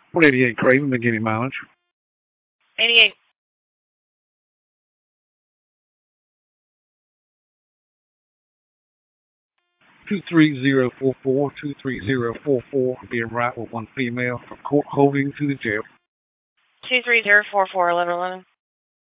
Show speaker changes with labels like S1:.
S1: 188 Craven, beginning mileage.
S2: 88.
S1: 23044, 23044, being right with one female for court holding to the jail.
S2: 23044, 1111.